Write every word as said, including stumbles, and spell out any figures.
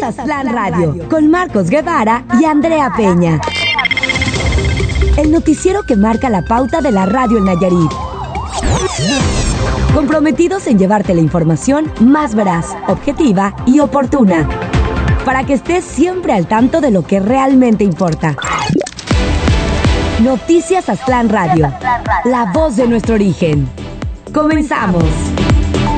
Aztlán Radio, con Marcos Guevara y Andrea Peña. El noticiero que marca la pauta de la radio en Nayarit. Comprometidos en llevarte la información más veraz, objetiva y oportuna, para que estés siempre al tanto de lo que realmente importa. Noticias Aztlán Radio, la voz de nuestro origen. Comenzamos.